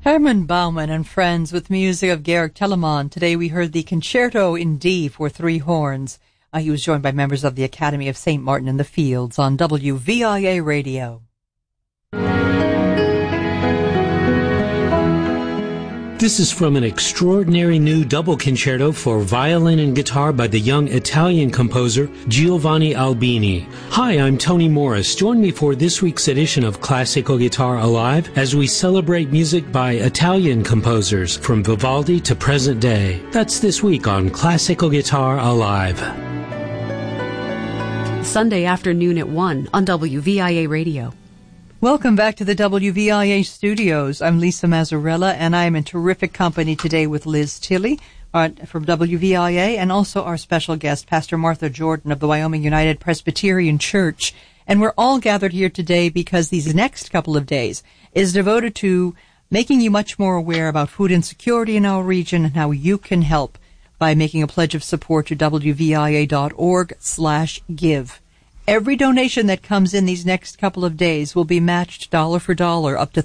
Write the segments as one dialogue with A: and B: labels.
A: Herman Baumann and Friends with music of Georg Telemann. Today we heard the Concerto in D for three horns. He was joined by members of the Academy of St. Martin in the Fields on WVIA Radio.
B: This is from an extraordinary new double concerto for violin and guitar by the young Italian composer Giovanni Albini. Hi, I'm Tony Morris. Join me for this week's edition of Classical Guitar Alive as we celebrate music by Italian composers from Vivaldi to present day. That's this week on Classical Guitar Alive.
C: Sunday afternoon at 1 on WVIA Radio.
A: Welcome back to the WVIA studios. I'm Lisa Mazzarella, and I'm in terrific company today with Liz Tilley from WVIA, and also our special guest, Pastor Martha Jordan of the Wyoming United Presbyterian Church. And we're all gathered here today because these next couple of days is devoted to making you much more aware about food insecurity in our region and how you can help by making a pledge of support to WVIA.org/give. Every donation that comes in these next couple of days will be matched dollar for dollar up to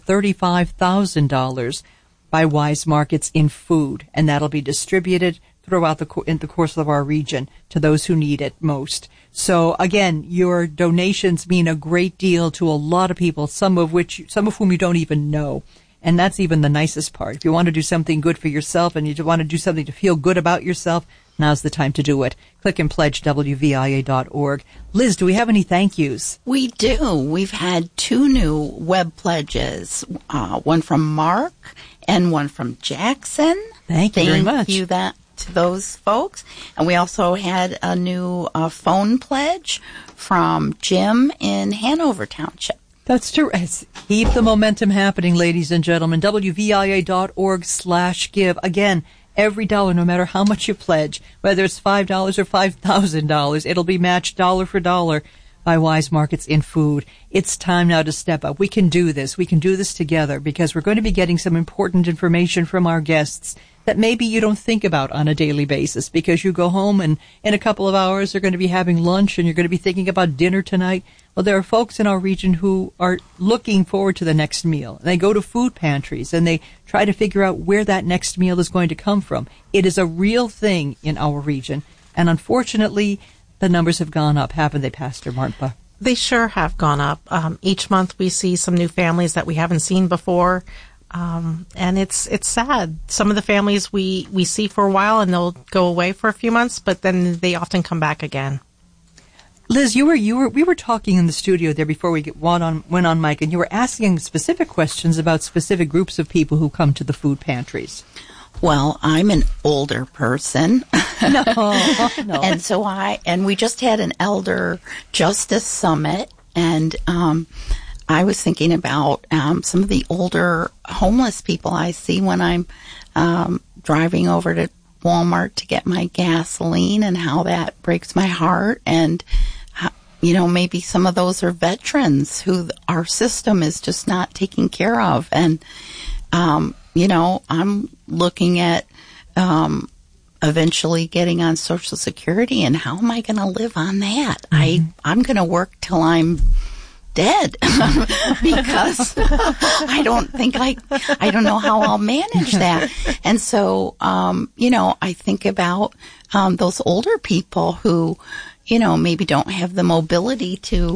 A: $35,000 by Wise Markets in Food, and that'll be distributed throughout in the course of our region to those who need it most. So again, your donations mean a great deal to a lot of people, some of whom you don't even know. And that's even the nicest part. If you want to do something good for yourself and you want to do something to feel good about yourself, now's the time to do it. Click and pledge WVIA.org. Liz, do we have any thank yous?
D: We do. We've had two new web pledges, one from Mark and one from Jackson.
A: Thank you very much.
D: Thank you to those folks. And we also had a new phone pledge from Jim in Hanover Township.
A: That's true. Keep the momentum happening, ladies and gentlemen. WVIA.org/give. Again, every dollar, no matter how much you pledge, whether it's $5 or $5,000, it'll be matched dollar for dollar by Wise Markets in Food. It's time now to step up. We can do this. We can do this together because we're going to be getting some important information from our guests that maybe you don't think about on a daily basis because you go home and in a couple of hours they're going to be having lunch and you're going to be thinking about dinner tonight. Well, there are folks in our region who are looking forward to the next meal. They go to food pantries and they try to figure out where that next meal is going to come from. It is a real thing in our region, and unfortunately, the numbers have gone up, haven't they, Pastor Martha?
E: They sure have gone up. Each month we see some new families that we haven't seen before, and it's sad. Some of the families we see for a while and they'll go away for a few months, but then they often come back again.
A: Liz, we were talking in the studio there before we went on mic, and you were asking specific questions about specific groups of people who come to the food pantries.
D: Well, I'm an older person.
A: No.
D: And we just had an Elder Justice Summit, and I was thinking about some of the older homeless people I see when I'm driving over to Walmart to get my gasoline, and how that breaks my heart. And maybe some of those are veterans who our system is just not taking care of. And I'm looking at eventually getting on Social Security, and how am I going to live on that? Mm-hmm. I'm going to work till I'm dead because I don't know how I'll manage that. And so, I think about those older people who, maybe don't have the mobility to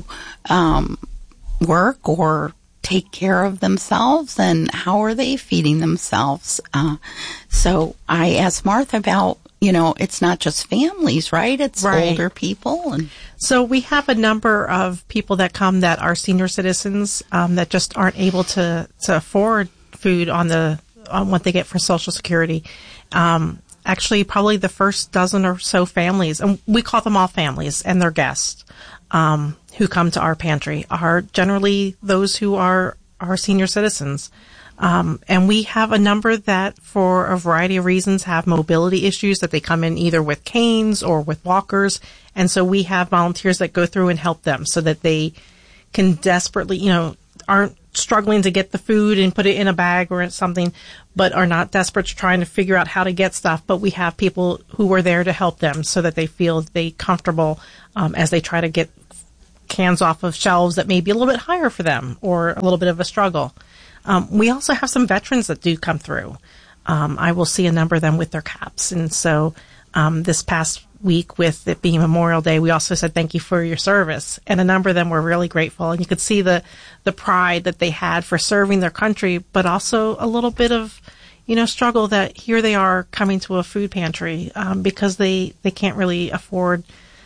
D: work or take care of themselves, and how are they feeding themselves? So I asked Martha about, it's not just families, right? It's right. Older people. And
E: so we have a number of people that come that are senior citizens that just aren't able to afford food on what they get for Social Security. Actually, probably the first dozen or so families, and we call them all families, and their guests who come to our pantry are generally those who are senior citizens. And we have a number that, for a variety of reasons, have mobility issues, that they come in either with canes or with walkers. And so we have volunteers that go through and help them so that they can desperately, aren't struggling to get the food and put it in a bag or something, but are not desperate to trying to figure out how to get stuff. But we have people who are there to help them so that they feel comfortable as they try to get cans off of shelves that may be a little bit higher for them or a little bit of a struggle. We also have some veterans that do come through. I will see a number of them with their caps. And so this past week, with it being Memorial Day, we also said thank you for your service. And a number of them were really grateful. And you could see the pride that they had for serving their country, but also a little bit of, struggle that here they are coming to a food pantry because they can't really afford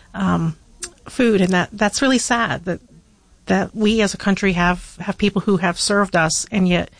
E: food. And that's really sad that we as a country have people who have served us and yet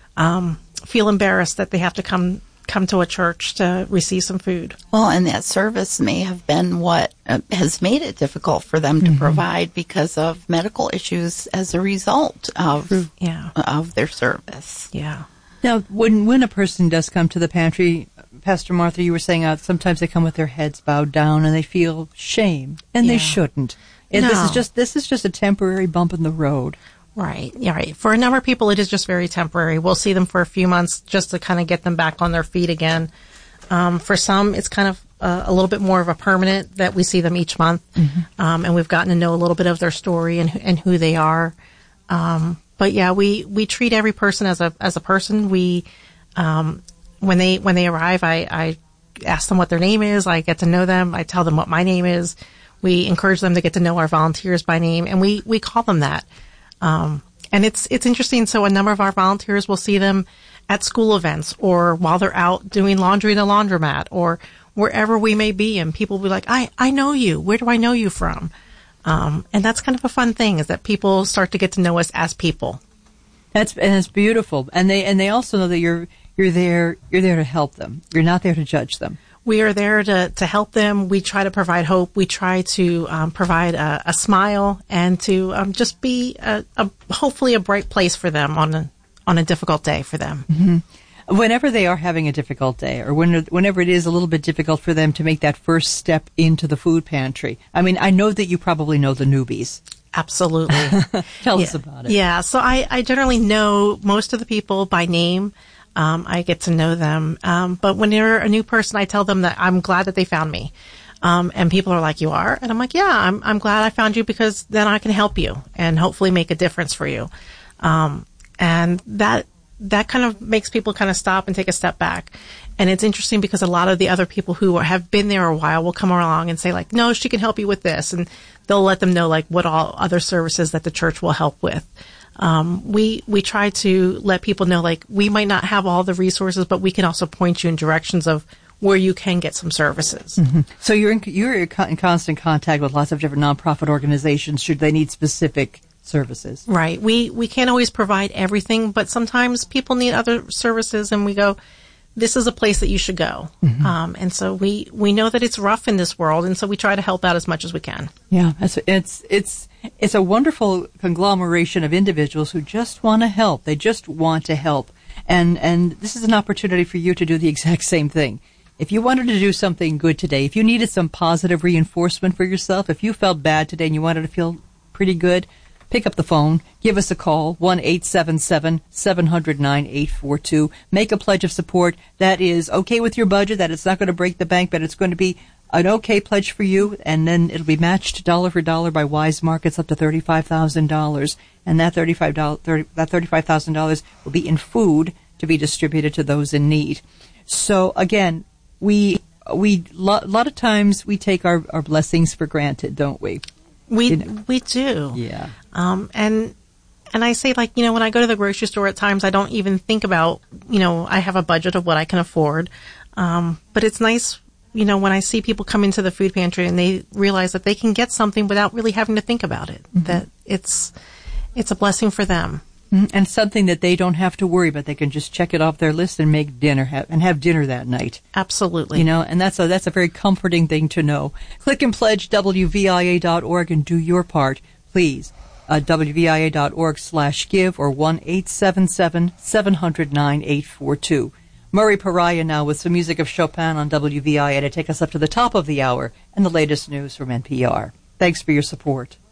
E: feel embarrassed that they have to come to a church to receive some food.
D: Well, and that service may have been what has made it difficult for them to provide because of medical issues as a result of their service.
E: Yeah.
A: Now, when a person does come to the pantry, Pastor Martha, you were saying sometimes they come with their heads bowed down and they feel shame, and they shouldn't. And
E: No.
A: This is just a temporary bump in the road.
E: Right. Yeah, right. For a number of people, it is just very temporary. We'll see them for a few months just to kind of get them back on their feet again. For some, it's kind of a little bit more of a permanent that we see them each month. And we've gotten to know a little bit of their story and who they are. But yeah, we treat every person as a person. We, when they arrive, I ask them what their name is. I get to know them. I tell them what my name is. We encourage them to get to know our volunteers by name, and we call them that. And it's interesting. So a number of our volunteers will see them at school events or while they're out doing laundry in a laundromat or wherever we may be. And people will be like, I know you. Where do I know you from? And that's kind of a fun thing, is that people start to get to know us as people.
A: That's beautiful. And they also know that you're there to help them. You're not there to judge them.
E: We are there to help them. We try to provide hope. We try to provide a smile and to just be hopefully a bright place for them on a difficult day for them.
A: Mm-hmm. Whenever they are having a difficult day, or whenever it is a little bit difficult for them to make that first step into the food pantry. I mean, I know that you probably know the newbies.
E: Absolutely.
A: Tell us about it.
E: Yeah. So I generally know most of the people by name. I get to know them. But when you're a new person, I tell them that I'm glad that they found me. And people are like, you are? And I'm like, yeah, I'm glad I found you because then I can help you and hopefully make a difference for you. And that kind of makes people kind of stop and take a step back. And it's interesting because a lot of the other people who have been there a while will come along and say like, no, she can help you with this. And they'll let them know like what all other services that the church will help with. We try to let people know like we might not have all the resources, but we can also point you in directions of where you can get some services.
A: Mm-hmm. So you're in constant contact with lots of different nonprofit organizations should they need specific services.
E: Right. We can't always provide everything, but sometimes people need other services and we go, this is a place that you should go. Mm-hmm. And so we know that it's rough in this world, and so we try to help out as much as we can.
A: Yeah, it's a wonderful conglomeration of individuals who just want to help. They just want to help. And this is an opportunity for you to do the exact same thing. If you wanted to do something good today, if you needed some positive reinforcement for yourself, if you felt bad today and you wanted to feel pretty good, pick up the phone, give us a call, 1-877-700-9842. Make a pledge of support that is okay with your budget, that it's not going to break the bank, but it's going to be an okay pledge for you, and then it'll be matched dollar for dollar by Wise Markets up to $35,000. And that $35,000 will be in food to be distributed to those in need. So again, we lot of times we take our blessings for granted, don't we?
E: We do.
A: Yeah.
E: And I say like, when I go to the grocery store at times, I don't even think about, I have a budget of what I can afford. But it's nice, when I see people come into the food pantry and they realize that they can get something without really having to think about it, mm-hmm. that it's a blessing for them.
A: Mm-hmm. And something that they don't have to worry about. They can just check it off their list and make dinner and have dinner that night.
E: Absolutely.
A: And that's a very comforting thing to know. Click and pledge WVIA.org and do your part, please. WVIA.org/give or 1-877-700-9842. Murray Pariah now with some music of Chopin on WVIA to take us up to the top of the hour and the latest news from NPR. Thanks for your support.